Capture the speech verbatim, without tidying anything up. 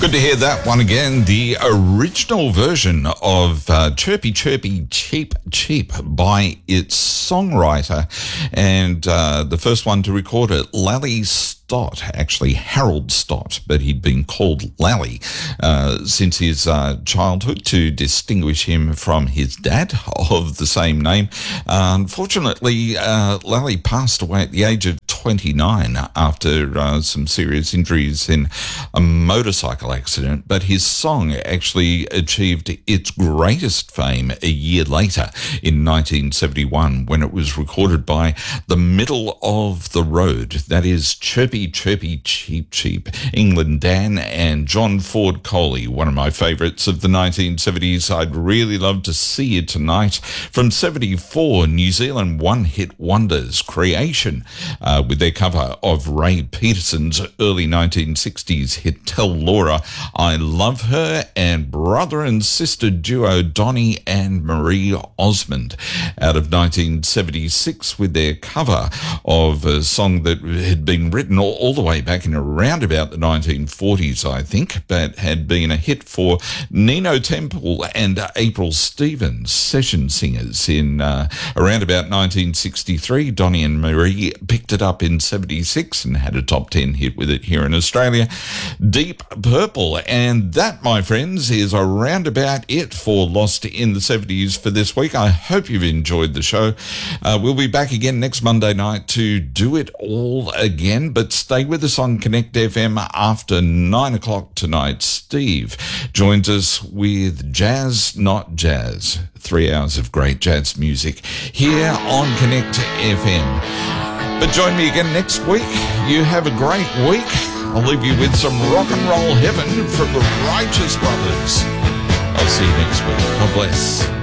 Good to hear that one again. The original version of uh, Chirpy Chirpy Cheep Cheep by its songwriter, and uh, the first one to record it, Lally Stott, actually Harold Stott, but he'd been called Lally uh, since his uh, childhood to distinguish him from his dad of the same name. Uh, unfortunately, uh, Lally passed away at the age of twenty-nine after uh, some serious injuries in a motorcycle accident, but his song actually achieved its greatest fame a year later in nineteen seventy-one when it was recorded by The Middle of the Road. That is Chirpy Chirpy Cheep Cheep, England Dan and John Ford Coley, one of my favourites of the nineteen seventies. I'd really love to see you tonight. From seventy-four, New Zealand one-hit wonders, Creation, uh, with their cover of Ray Peterson's early nineteen sixties hit Tell Laura I Love Her, and brother and sister duo Donny and Marie Osmond out of nineteen seventy-six with their cover of a song that had been written all, all the way back in around about the nineteen forties, I think, but had been a hit for Nino Temple and April Stevens, session singers, in uh, around about nineteen sixty-three. Donny and Marie picked it up in seventy-six and had a top ten hit with it here in Australia, Deep Purple. And that, my friends, is around about it for Lost in the seventies for this week. I hope you've enjoyed the show. Uh, we'll be back again next Monday night to do it all again, but stay with us on Connect F M after nine o'clock tonight. Steve joins us with Jazz Not Jazz, three hours of great jazz music here on Connect F M. But join me again next week. You have a great week. I'll leave you with some rock and roll heaven from the Righteous Brothers. I'll see you next week. God bless.